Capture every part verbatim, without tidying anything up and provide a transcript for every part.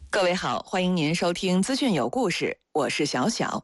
各位好，欢迎您收听资讯有故事，我是小小。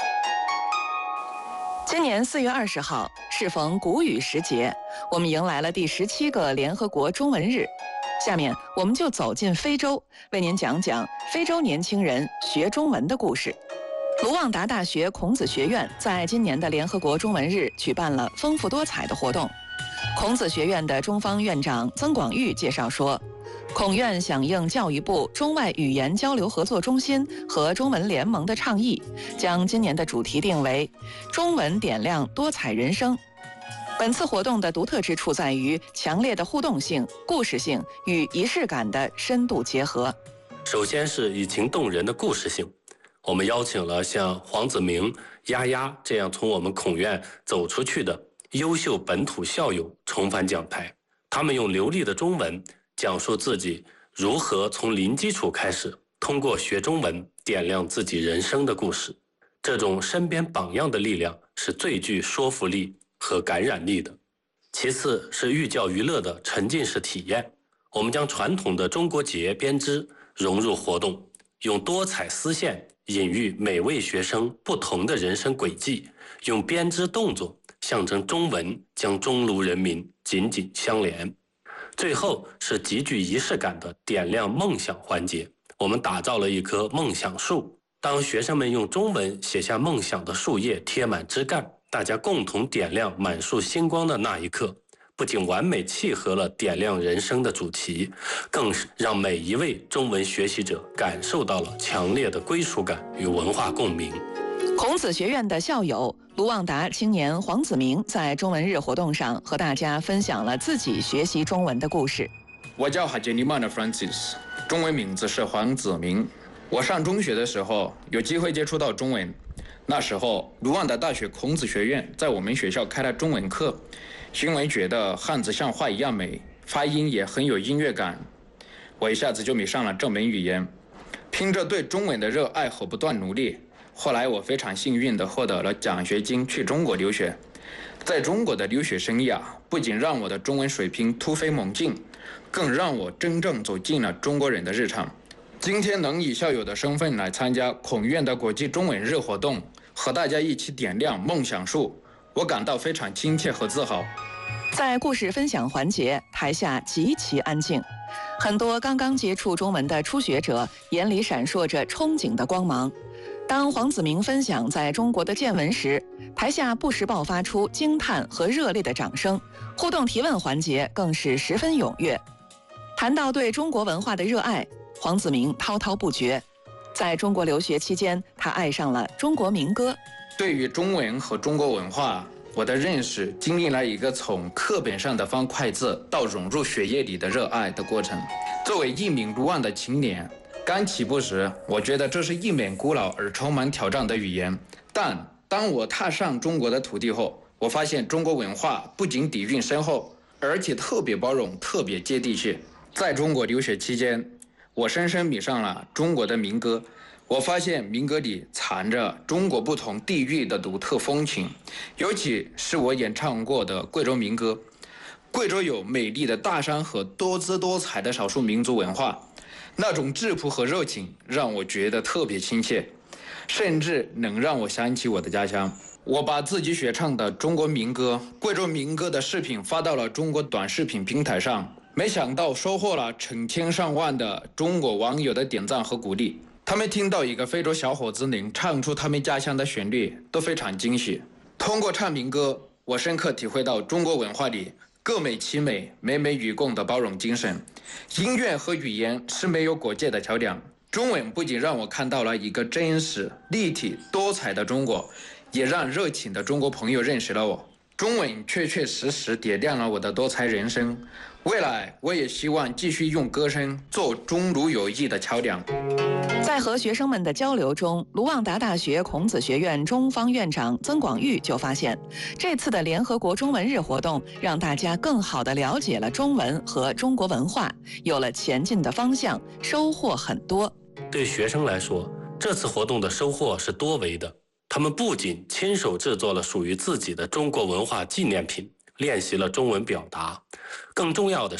今年四月二十号，适逢谷雨时节，我们迎来了第十七个联合国中文日。下面我们就走进非洲，为您讲讲非洲年轻人学中文的故事。卢旺达大学孔子学院在今年的联合国中文日举办了丰富多彩的活动。孔子学院的中方院长曾广玉介绍说，孔院响应教育部中外语言交流合作中心和中文联盟的倡议，将今年的主题定为中文点亮多彩人生。本次活动的独特之处在于强烈的互动性、故事性与仪式感的深度结合。 首先是以情动人的故事性，我们邀请了像黄子明、丫丫这样从我们孔院走出去的优秀本土校友重返讲台，他们用流利的中文讲述自己如何从零基础开始，通过学中文点亮自己人生的故事。这种身边榜样的力量是最具说服力和感染力的。其次是寓教于乐的沉浸式体验，我们将传统的中国结编织融入活动，用多彩丝线隐喻每位学生不同的人生轨迹，用编织动作象征中文将中卢人民紧紧相连。最后是极具仪式感的点亮梦想环节，我们打造了一棵梦想树，当学生们用中文写下梦想的树叶贴满枝干，大家共同点亮满树星光的那一刻，不仅完美契合了点亮人生的主题，更是让每一位中文学习者感受到了强烈的归属感与文化共鸣。 孔子学院的校友卢旺达青年黄子明在中文日活动上和大家分享了自己学习中文的故事。 我叫哈杰尼曼的 Francis， 中文名字是黄子明。我上中学的时候有机会接触到中文，那时候卢旺达大学孔子学院在我们学校开了中文课，因为觉得汉字像画一样美，发音也很有音乐感，我一下子就迷上了这门语言。凭着对中文的热爱和不断努力，后来我非常幸运地获得了奖学金去中国留学。在中国的留学生涯不仅让我的中文水平突飞猛进，更让我真正走进了中国人的日常。今天能以校友的身份来参加孔院的国际中文日活动，和大家一起点亮梦想树，我感到非常亲切和自豪。 在故事分享环节，台下极其安静，很多刚刚接触中文的初学者眼里闪烁着憧憬的光芒。当黄子明分享在中国的见闻时，台下不时爆发出惊叹和热烈的掌声，互动提问环节更是十分踊跃。谈到对中国文化的热爱，黄子明滔滔不绝。在中国留学期间，他爱上了中国民歌。 对于中文和中国文化，我的认识经历了一个从课本上的方块字到融入血液里的热爱的过程。作为一名卢旺的青年，刚起步时，我觉得这是一门古老而充满挑战的语言。但当我踏上中国的土地后，我发现中国文化不仅底蕴深厚，而且特别包容，特别接地气。在中国留学期间，我深深迷上了中国的民歌。我发现民歌里藏着中国不同地域的独特风情，尤其是我演唱过的贵州民歌。贵州有美丽的大山和多姿多彩的少数民族文化，那种质朴和热情让我觉得特别亲切，甚至能让我想起我的家乡。我把自己学唱的中国民歌、贵州民歌的视频发到了中国短视频平台上，没想到收获了成千上万的中国网友的点赞和鼓励。他们听到一个非洲小伙子能唱出他们家乡的旋律，都非常惊喜。通过唱民歌，我深刻体会到中国文化里各美其美、美美与共的包容精神。音乐和语言是没有国界的桥梁。中文不仅让我看到了一个真实、立体、多彩的中国，也让热情的中国朋友认识了我。中文确确实实点亮了我的多彩人生。未来我也希望继续用歌声做中卢友谊的桥梁。 在和学生们的交流中，卢旺达大学孔子学院中方院长曾广玉就发现，这次的联合国中文日活动让大家更好地了解了中文和中国文化，有了前进的方向，收获很多。 对学生来说，这次活动的收获是多维的。他们不仅亲手制作了属于自己的中国文化纪念品，练习了中文表达，更重要的是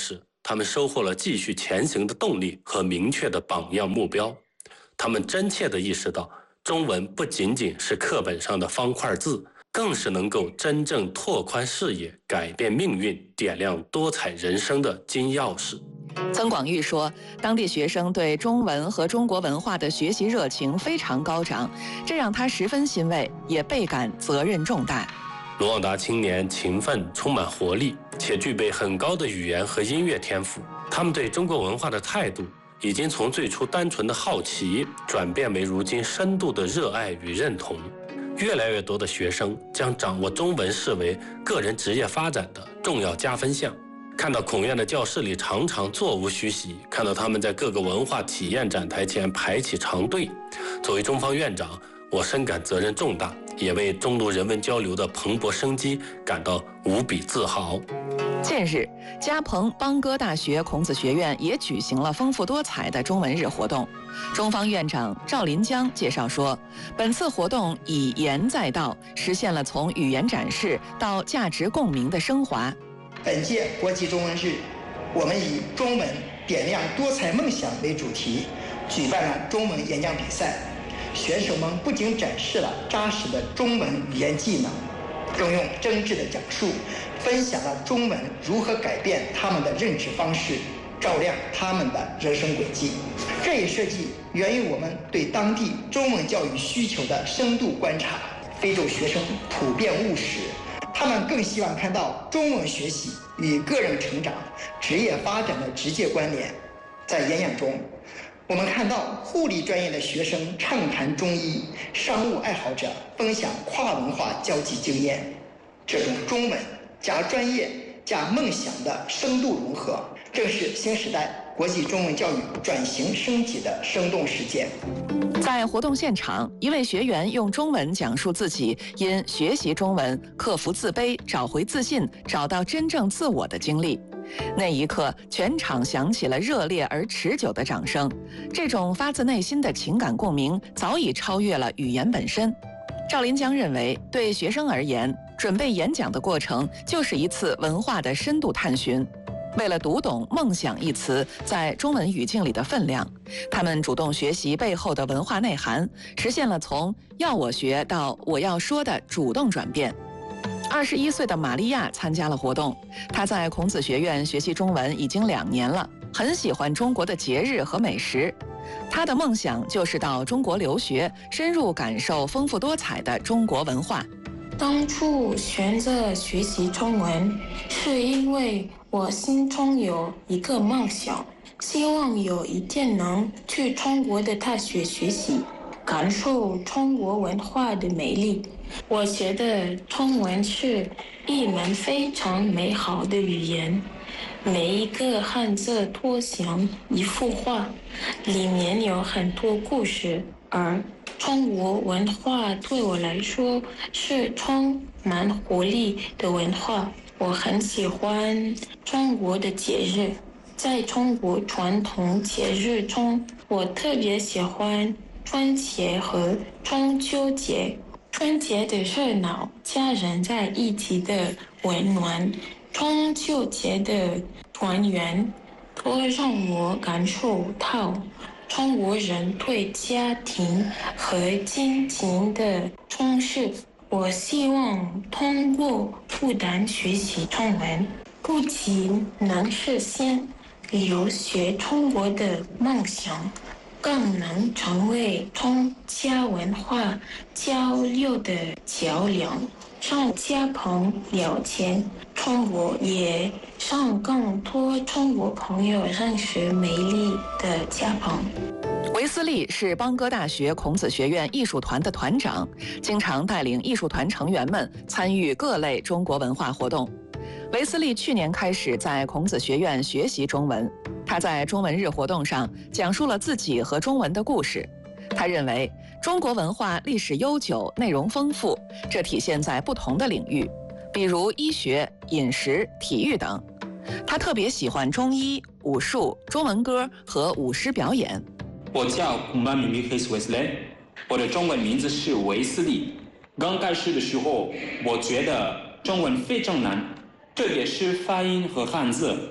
他们收获了继续前行的动力和明确的榜样目标。他们真切地意识到，中文不仅仅是课本上的方块字，更是能够真正拓宽视野、改变命运、点亮多彩人生的金钥匙。 曾广玉说，当地学生对中文和中国文化的学习热情非常高涨，这让他十分欣慰，也倍感责任重大。 卢旺达青年勤奋、充满活力，且具备很高的语言和音乐天赋。他们对中国文化的态度已经从最初单纯的好奇，转变为如今深度的热爱与认同。越来越多的学生将掌握中文视为个人职业发展的重要加分项。看到孔院的教室里常常座无虚席，看到他们在各个文化体验展台前排起长队，作为中方院长，我深感责任重大，也为中卢人文交流的蓬勃生机感到无比自豪。 近日，嘉鹏邦哥大学孔子学院也举行了丰富多彩的中文日活动。中方院长赵林江介绍说，本次活动以言载道，实现了从语言展示到价值共鸣的升华。 本届国际中文日，我们以中文点亮多彩梦想为主题，举办了中文演讲比赛。选手们不仅展示了扎实的中文语言技能，更用真挚的讲述分享了中文如何改变他们的认知方式，照亮他们的人生轨迹。这一设计源于我们对当地中文教育需求的深度观察。非洲学生普遍务实，他们更希望看到中文学习与个人成长、职业发展的直接关联。在演讲中，我们看到护理专业的学生畅谈中医，商务爱好者分享跨文化交际经验。这种中文加专业加梦想的深度融合，正是新时代国际中文教育转型升级的生动实践。 在活动现场，一位学员用中文讲述自己因学习中文克服自卑、找回自信、找到真正自我的经历。那一刻，全场响起了热烈而持久的掌声。这种发自内心的情感共鸣，早已超越了语言本身。赵林江认为，对学生而言，准备演讲的过程就是一次文化的深度探寻。为了读懂“梦想”一词在中文语境里的分量，他们主动学习背后的文化内涵，实现了从要我学到我要说的主动转变。二十一岁的玛利亚参加了活动，她在孔子学院学习中文已经两年了，很喜欢中国的节日和美食。她的梦想就是到中国留学，深入感受丰富多彩的中国文化。 当初选择学习中文，是因为我心中有一个梦想，希望有一天能去中国的大学学习，感受中国文化的美丽。我觉得中文是一门非常美好的语言，每一个汉字多像一幅画，里面有很多故事，而中国文化对我来说是充满活力的文化。我很喜欢中国的节日，在中国传统节日中，我特别喜欢春节和中秋节。春节的热闹，家人在一起的温暖，中秋节的团圆，都让我感受到中国人对家庭和亲情的重视。我希望通过不断学习中文，不仅能实现留学中国的梦想，更能成为中加文化交流的桥梁，让嘉鹏了解中国，也让更多中国朋友认识美丽的嘉鹏。 维斯利是邦哥大学孔子学院艺术团的团长，经常带领艺术团成员们参与各类中国文化活动。维斯利去年开始在孔子学院学习中文，他在中文日活动上讲述了自己和中文的故事。他认为中国文化历史悠久，内容丰富，这体现在不同的领域，比如医学、饮食、体育等。他特别喜欢中医、武术、中文歌和舞狮表演。 我叫古曼米米克斯维斯雷，我的中文名字是维斯利。刚开始的时候，我觉得中文非常难，特别是发音和汉字。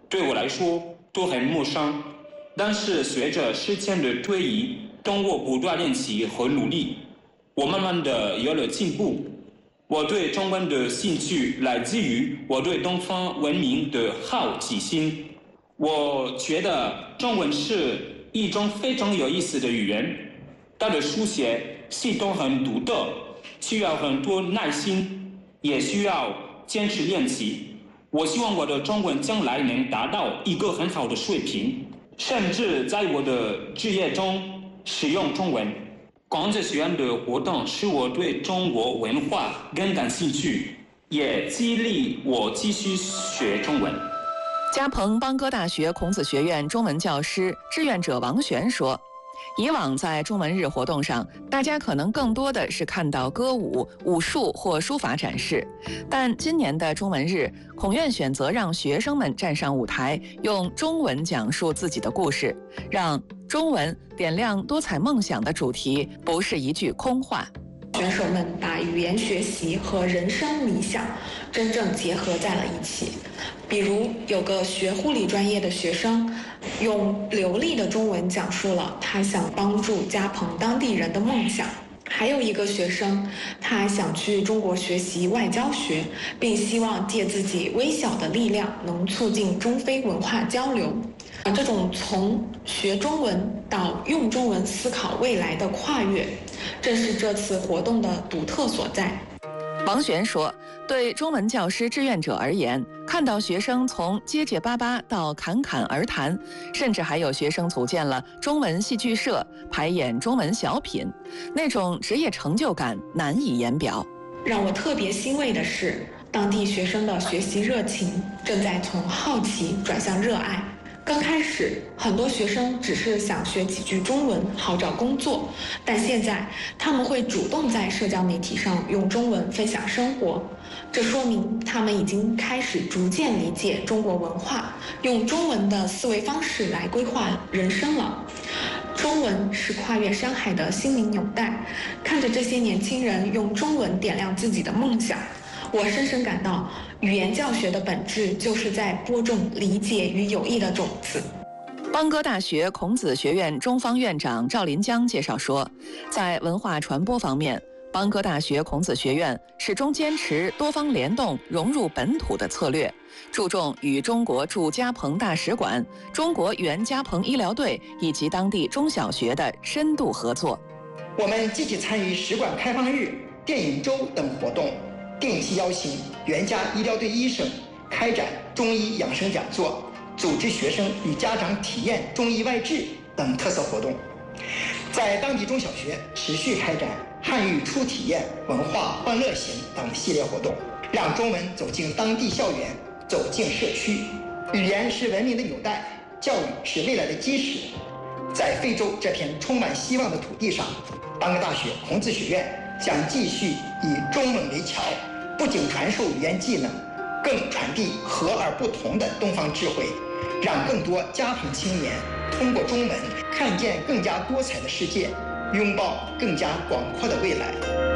对我来说都很陌生。但是随着时间的推移，通过不断练习和努力，我慢慢的有了进步。我对中文的兴趣来自于我对东方文明的好奇心。我觉得中文是一种非常有意思的语言，它的书写系统很独特，需要很多耐心，也需要坚持练习。我希望我的中文将来能达到一个很好的水平，甚至在我的职业中使用中文。孔子学院的活动使我对中国文化更感兴趣，也激励我继续学中文。 嘉鹏邦哥大学孔子学院中文教师志愿者王璇说，以往在中文日活动上，大家可能更多的是看到歌舞、武术或书法展示，但今年的中文日，孔院选择让学生们站上舞台，用中文讲述自己的故事，让中文点亮多彩梦想的主题不是一句空话。 选手们把语言学习和人生理想真正结合在了一起。比如有个学护理专业的学生，用流利的中文讲述了他想帮助嘉鹏当地人的梦想。还有一个学生，他想去中国学习外交学，并希望借自己微小的力量能促进中非文化交流。这种从学中文到用中文思考未来的跨越，正是这次活动的独特所在。 王璇说，对中文教师志愿者而言，看到学生从结结巴巴到侃侃而谈，甚至还有学生组建了中文戏剧社，排演中文小品，那种职业成就感难以言表。 让我特别欣慰的是，当地学生的学习热情正在从好奇转向热爱。刚开始，很多学生只是想学几句中文好找工作，但现在他们会主动在社交媒体上用中文分享生活，这说明他们已经开始逐渐理解中国文化，用中文的思维方式来规划人生了。中文是跨越山海的心灵纽带，看着这些年轻人用中文点亮自己的梦想，我深深感到，语言教学的本质就是在播种理解与友谊的种子。 邦哥大学孔子学院中方院长赵林江介绍说，在文化传播方面，邦哥大学孔子学院始终坚持多方联动、融入本土的策略，注重与中国驻嘉鹏大使馆、中国原嘉鹏医疗队以及当地中小学的深度合作。 我们积极参与使馆开放日、电影周等活动，定期邀请原嘉医疗队医生开展中医养生讲座，组织学生与家长体验中医外治等特色活动。在当地中小学持续开展汉语初体验、文化欢乐行等系列活动，让中文走进当地校园，走进社区。语言是文明的纽带，教育是未来的基石。在非洲这片充满希望的土地上，邦哥大学孔子学院将继续以中文为桥，不仅传授语言技能，更传递和而不同的东方智慧，让更多嘉鹏青年通过中文看见更加多彩的世界，拥抱更加广阔的未来。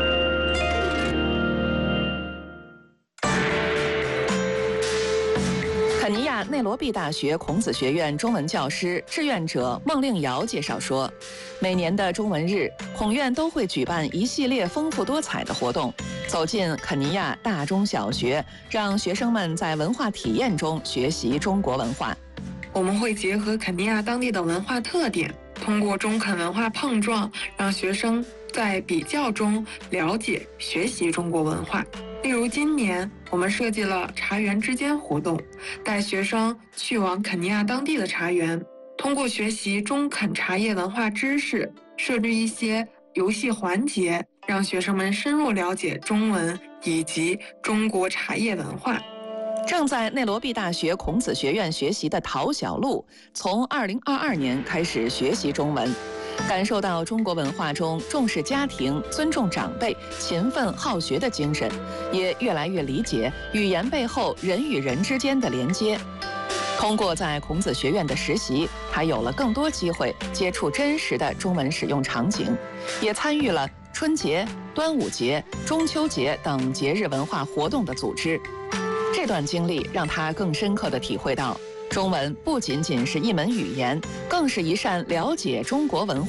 肯尼亚内罗毕大学孔子学院中文教师志愿者孟令瑶介绍说，每年的中文日，孔院都会举办一系列丰富多彩的活动，走进肯尼亚大中小学，让学生们在文化体验中学习中国文化。 我们会结合肯尼亚当地的文化特点，通过中肯文化碰撞，让学生在比较中了解、学习中国文化。例如，今年我们设计了茶园之间活动，带学生去往肯尼亚当地的茶园，通过学习中肯茶叶文化知识，设置一些游戏环节，让学生们深入了解中文以及中国茶叶文化。 正在内罗毕大学孔子学院学习的陶小璐，从二零二二年开始学习中文，感受到中国文化中重视家庭、尊重长辈、勤奋好学的精神，也越来越理解语言背后人与人之间的连接。通过在孔子学院的实习，他有了更多机会接触真实的中文使用场景，也参与了春节、端午节、中秋节等节日文化活动的组织。这段经历让他更深刻地体会到， 中文不仅仅是一门语言，更是一扇了解中国文化